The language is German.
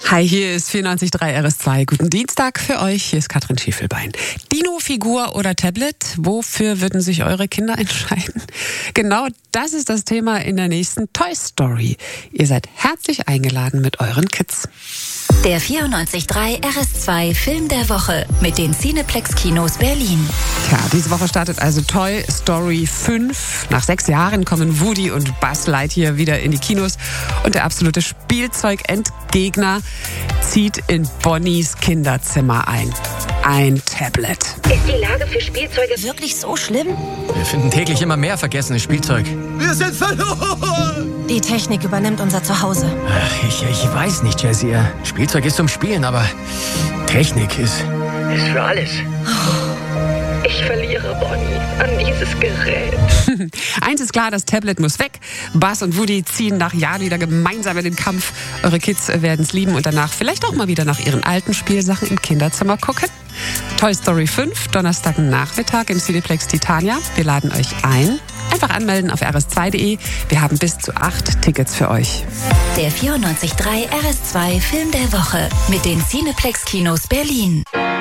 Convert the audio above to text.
Hi, hier ist 94.3 RS2. Guten Dienstag für euch. Hier ist Katrin Schiefelbein. Dino-Figur oder Tablet? Wofür würden sich eure Kinder entscheiden? Genau das ist das Thema in der nächsten Toy Story. Ihr seid herzlich eingeladen mit euren Kids. Der 94.3 RS2 Film der Woche mit den Cineplex Kinos Berlin. Tja, diese Woche startet also Toy Story 5. Nach 6 Jahren kommen Woody und Buzz Lightyear wieder in die Kinos und der absolute Spielzeugentgegner zieht in Bonnies Kinderzimmer ein. Ein Tablet. Ist die Lage für Spielzeuge wirklich so schlimm? Wir finden täglich immer mehr vergessenes Spielzeug. Wir sind verloren! Die Technik übernimmt unser Zuhause. Ach, ich weiß nicht, Jessie. Spielzeug ist zum Spielen, aber Technik ist für alles. Ich verliere Bonnie an dieses Gerät. Eins ist klar, das Tablet muss weg. Buzz und Woody ziehen nach Jahren wieder gemeinsam in den Kampf. Eure Kids werden es lieben und danach vielleicht auch mal wieder nach ihren alten Spielsachen im Kinderzimmer gucken. Toy Story 5, Donnerstagnachmittag im Cineplex Titania. Wir laden euch ein. Einfach anmelden auf rs2.de. Wir haben bis zu 8 Tickets für euch. Der 94.3 RS2 Film der Woche mit den Cineplex Kinos Berlin.